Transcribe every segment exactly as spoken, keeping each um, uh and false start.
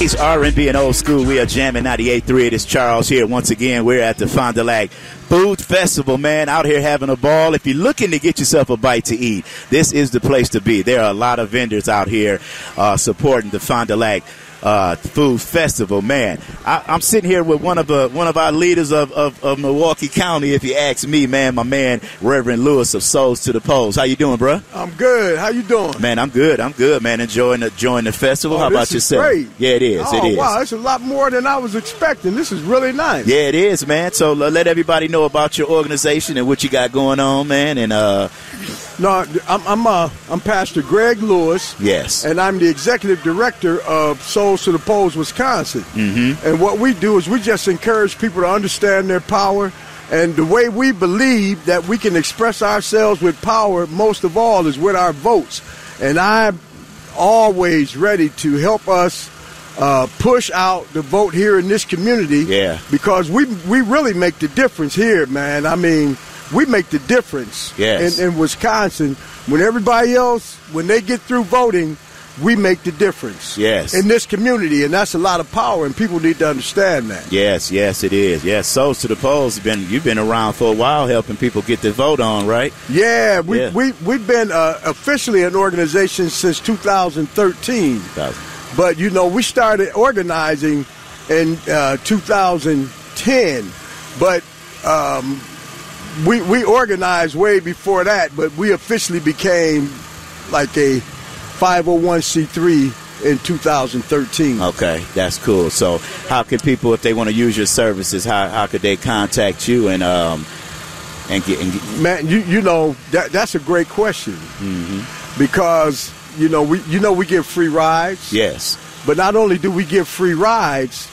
It's R and B and old school. We are jamming ninety-eight point three. It is Charles here. Once again, we're at the Fond du Lac Food Festival, man. Out here having a ball. If you're looking to get yourself a bite to eat, this is the place to be. There are a lot of vendors out here uh, supporting the Fond du Lac Uh, food festival, man. I, I'm sitting here with one of uh, one of our leaders of, of, of Milwaukee County, if you ask me, man. My man, Reverend Lewis of Souls to the Poles. How you doing, bro? I'm good. How you doing? Man, I'm good. I'm good, man. Enjoying the enjoying the festival. Oh, How about this is yourself? Great. Yeah, it is. Oh, it is. Wow, it's a lot more than I was expecting. This is really nice. Yeah, it is, man. So uh, let everybody know about your organization and what you got going on, man. And uh, no, I'm I'm, uh, I'm Pastor Greg Lewis. Yes. And I'm the executive director of Souls to the Poles, Wisconsin. Mm-hmm. And what we do is we just encourage people to understand their power. And the way we believe that we can express ourselves with power, most of all, is with our votes. And I'm always ready to help us uh, push out the vote here in this community. Yeah. Because we we really make the difference here, man. I mean, we make the difference yes. in, in Wisconsin. When everybody else, when they get through voting, we make the difference yes. in this community, and that's a lot of power, and people need to understand that. Yes, yes, it is. Yes, Souls to the Poles, been you've been around for a while helping people get their vote on, right? Yeah, we, yeah. we, we've been uh, officially an organization since two thousand thirteen. But, you know, we started organizing in uh, two thousand ten. But um, we, we organized way before that, but we officially became like a five oh one c three in two thousand thirteen. Okay, that's cool. So how can people, if they want to use your services, how how could they contact you and um and get, and get man you you know that that's a great question. Mm-hmm. Because you know we you know we give free rides. Yes. But not only do we give free rides,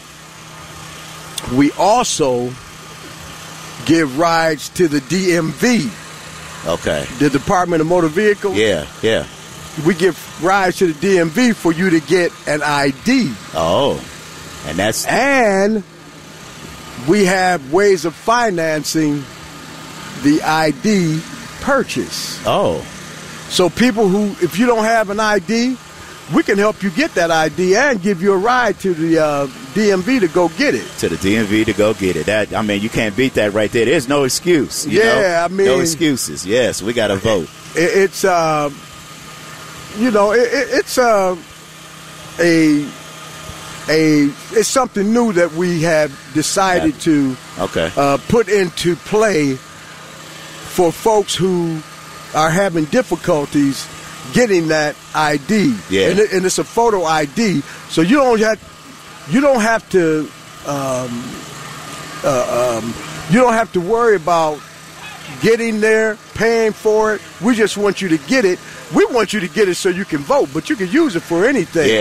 we also give rides to the D M V. Okay. The Department of Motor Vehicles. Yeah, yeah. We give rides to the D M V for you to get an I D. Oh, and that's... And we have ways of financing the I D purchase. Oh. So people who, if you don't have an I D, we can help you get that I D and give you a ride to the uh, D M V to go get it. To the D M V to go get it. That I mean, you can't beat that right there. There's no excuse. You yeah, know? I mean... No excuses. Yes, we got to vote. It, it's... Uh, You know, it, it, it's uh, a a it's something new that we have decided yeah. to okay. uh, put into play for folks who are having difficulties getting that I D. Yeah. And, it, and it's a photo I D, so you don't have you don't have to um, uh, um, you don't have to worry about getting there, paying for it. We just want you to get it. We want you to get it so you can vote, but you can use it for anything. Yeah.